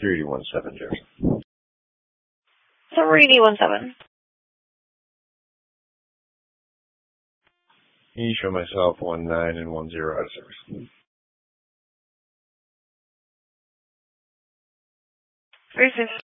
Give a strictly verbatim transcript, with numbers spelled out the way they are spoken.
three D one seven, Jeff. three D one seven. You show myself one nine and one zero out of service. Very soon.